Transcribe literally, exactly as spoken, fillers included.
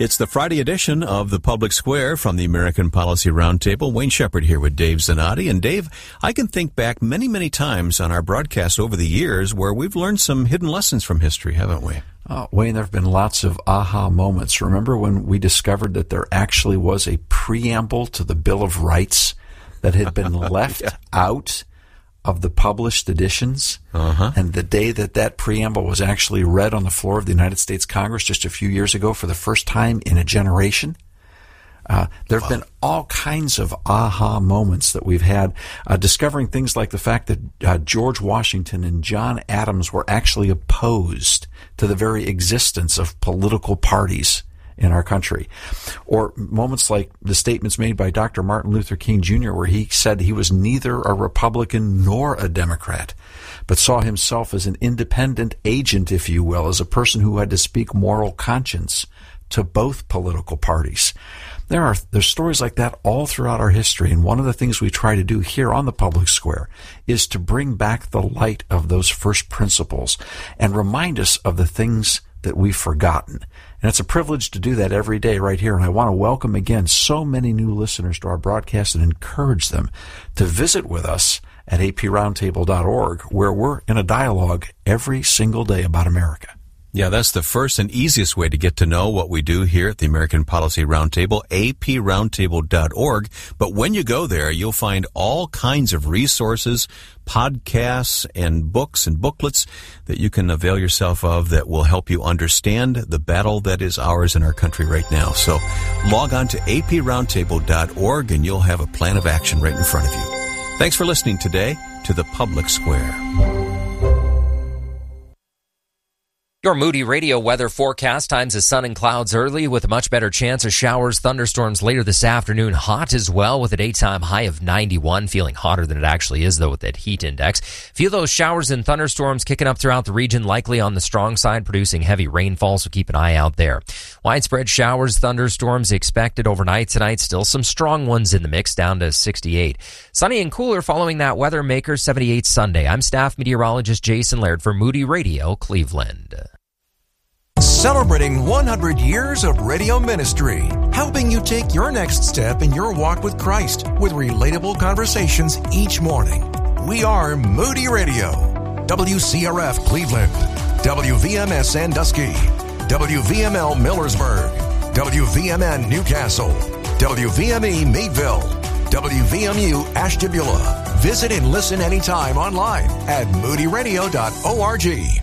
It's the Friday edition of the Public Square from the American Policy Roundtable. Wayne Shepherd here with Dave Zanotti. And Dave, I can think back many, many times on our broadcast over the years where we've learned some hidden lessons from history, haven't we? Oh, Wayne, there have been lots of aha moments. Remember when we discovered that there actually was a preamble to the Bill of Rights that had been left yeah. out of the published editions? Uh-huh. And the day that that preamble was actually read on the floor of the United States Congress just a few years ago for the first time in a generation, uh, there have wow. been all kinds of aha moments that we've had, uh, discovering things like the fact that uh, George Washington and John Adams were actually opposed to the very existence of political parties in our country. Or moments like the statements made by Doctor Martin Luther King Junior where he said he was neither a Republican nor a Democrat, but saw himself as an independent agent, if you will, as a person who had to speak moral conscience to both political parties. There are there's stories like that all throughout our history, and one of the things we try to do here on the Public Square is to bring back the light of those first principles and remind us of the things that we've forgotten. And it's a privilege to do that every day right here. And I want to welcome again so many new listeners to our broadcast and encourage them to visit with us at a p roundtable dot org, where we're in a dialogue every single day about America. Yeah, that's the first and easiest way to get to know what we do here at the American Policy Roundtable, a p roundtable dot org. But when you go there, you'll find all kinds of resources, podcasts, and books and booklets that you can avail yourself of that will help you understand the battle that is ours in our country right now. So log on to a p roundtable dot org and you'll have a plan of action right in front of you. Thanks for listening today to the Public Square. Your Moody Radio weather forecast times is sun and clouds early with a much better chance of showers, thunderstorms later this afternoon. Hot as well with a daytime high of ninety-one, feeling hotter than it actually is though with that heat index. Feel those showers and thunderstorms kicking up throughout the region, likely on the strong side, producing heavy rainfall, so keep an eye out there. Widespread showers, thunderstorms expected overnight tonight. Still some strong ones in the mix, down to sixty-eight. Sunny and cooler following that weather maker, seventy-eight Sunday. I'm staff meteorologist Jason Laird for Moody Radio, Cleveland. Celebrating one hundred years of radio ministry, helping you take your next step in your walk with Christ with relatable conversations each morning. We are Moody Radio, W C R F Cleveland, W V M S Sandusky, W V M L Millersburg, W V M N Newcastle, W V M E Meadville, W V M U Ashtabula. Visit and listen anytime online at moody radio dot org.